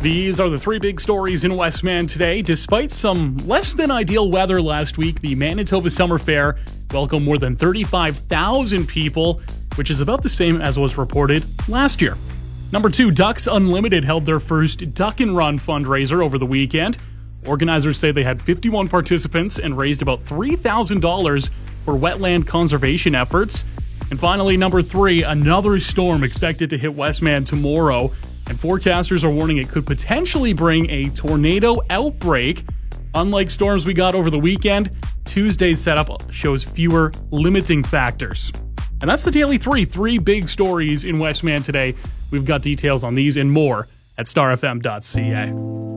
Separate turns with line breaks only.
These are the three big stories in Westman today. Despite some less than ideal weather last week, the Manitoba Summer Fair welcomed more than 35,000 people, which is about the same as was reported last year. Number 2, Ducks Unlimited held their first Duck and Run fundraiser over the weekend. Organizers say they had 51 participants and raised about $3,000 for wetland conservation efforts. And finally, number 3, another storm expected to hit Westman tomorrow. And forecasters are warning it could potentially bring a tornado outbreak. Unlike storms we got over the weekend, Tuesday's setup shows fewer limiting factors. And that's the Daily 3 big stories in Westman today. We've got details on these and more at starfm.ca.